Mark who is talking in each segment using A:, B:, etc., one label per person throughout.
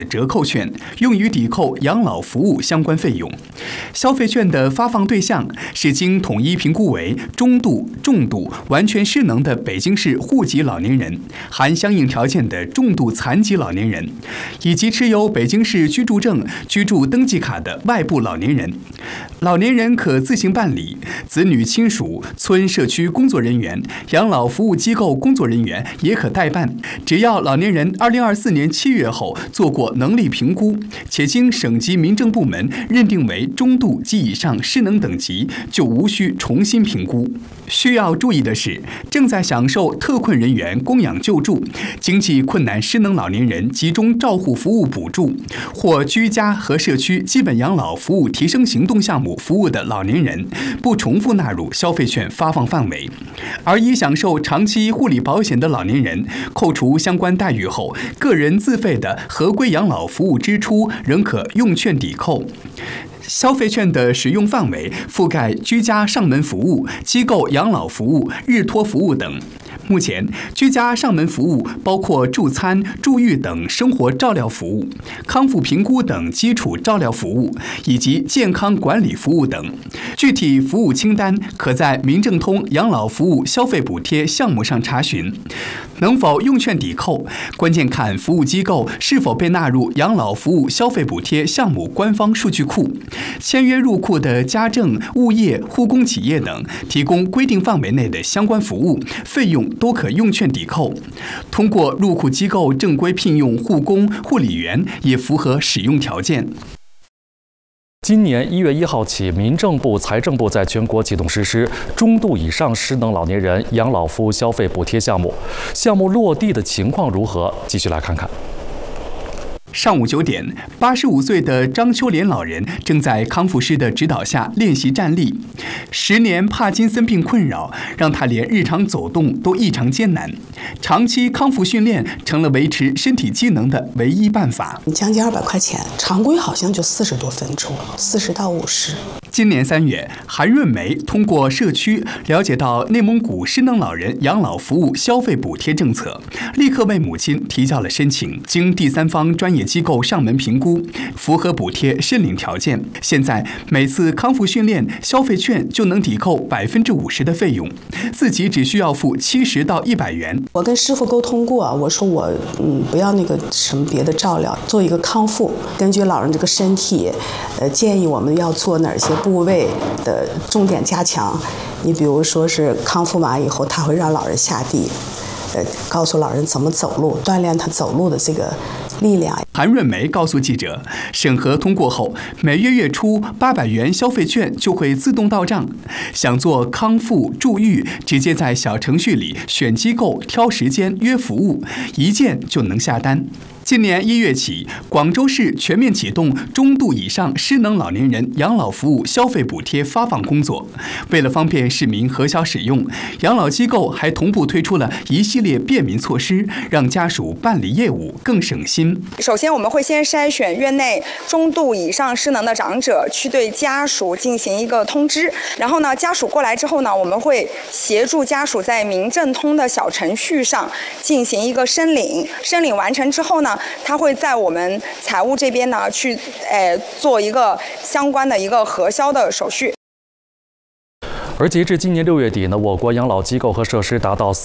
A: 折扣券用于抵扣养老服务相关费用。消费券的发放对象是经统一评估为中度、重度、完全失能的北京市户籍老年人，含相应条件的重度残疾老年人，以及持有北京市居住证、居住登记卡的外部老年人。老年人可自行办理，子女亲属、村社区工作人员、养老服务机构工作人员也可代办。只要老年人2024年7月后做过能力评估，且经省级民政部门认定为中度及以上失能等级，就无需重新评估。需要注意的是，正在享受特困人员供养救助、经济困难失能老年人集中照护服务补助或居家和社区基本养老服务提升行动项目服务的老年人，不重复纳入消费券发放范围。而已享受长期护理保险的老年人，扣除相关待遇后，个人自费的合规养老服务支出仍可用券抵扣。消费券的使用范围覆盖居家上门服务、机构养老服务、日托服务等。目前，居家上门服务包括助餐、助浴等生活照料服务、康复评估等基础照料服务，以及健康管理服务等。具体服务清单可在民政通养老服务消费补贴项目上查询。能否用券抵扣，关键看服务机构是否被纳入养老服务消费补贴项目官方数据库。签约入库的家政、物业、护工企业等提供规定范围内的相关服务，费用都可用券抵扣。通过入库机构正规聘用护工、护理员也符合使用条件。
B: 今年1月1号起，民政部、财政部在全国启动实施中度以上失能老年人养老服务消费补贴项目。项目落地的情况如何？继续来看看。
A: 上午9点，85岁的张秋莲老人正在康复师的指导下练习站立。10年帕金森病困扰让他连日常走动都异常艰难，长期康复训练成了维持身体机能的唯一办法。
C: 将近200块钱，常规好像就40多分钟，40到50。
A: 今年3月，韩润梅通过社区了解到内蒙古失能老人养老服务消费补贴政策，立刻为母亲提交了申请，经第三方专业机构上门评估，符合补贴申领条件。现在每次康复训练，消费券就能抵扣50%的费用，自己只需要付70到100元。
C: 我跟师傅沟通过，我说我不要那个什么别的照料，做一个康复，根据老人这个身体，建议我们要做哪些部位的重点加强。你比如说是康复完以后，他会让老人下地，告诉老人怎么走路，锻炼他走路的这个力量。
A: 韩润梅告诉记者，审核通过后，每月月初800元消费券就会自动到账。想做康复助浴，直接在小程序里选机构、挑时间约服务，一键就能下单。今年1月起，广州市全面启动中度以上失能老年人养老服务消费补贴发放工作。为了方便市民核销使用，养老机构还同步推出了一系列便民措施，让家属办理业务更省心。
D: 首先，我们会先筛选院内中度以上失能的长者，去对家属进行一个通知。然后呢，家属过来之后呢，我们会协助家属在民政通的小程序上进行一个申领。申领完成之后呢，他会在我们财务这边呢去做一个相关的一个核销的手续。
B: 而截至今年6月底呢，我国养老机构和设施达到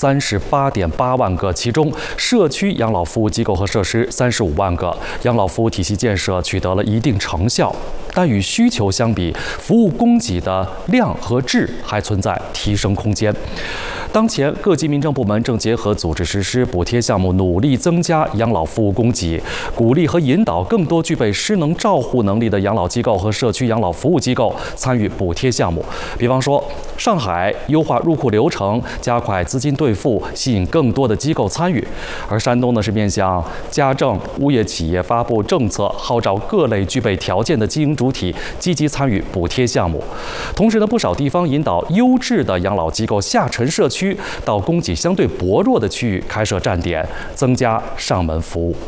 B: 38.8万个，其中社区养老服务机构和设施35万个，养老服务体系建设取得了一定成效。但与需求相比，服务供给的量和质还存在提升空间。当前，各级民政部门正结合组织实施补贴项目，努力增加养老服务供给，鼓励和引导更多具备失能照护能力的养老机构和社区养老服务机构参与补贴项目。比方说，上海优化入库流程，加快资金兑付，吸引更多的机构参与；而山东呢，是面向家政、物业企业发布政策，号召各类具备条件的经营主体积极参与补贴项目。同时呢，不少地方引导优质的养老机构下沉社区，到供给相对薄弱的区域开设站点，增加上门服务。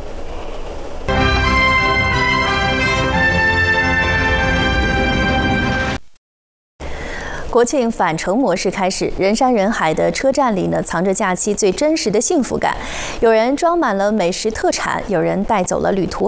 E: 国庆返程模式开始，人山人海的车站里呢，藏着假期最真实的幸福感。有人装满了美食特产，有人带走了旅途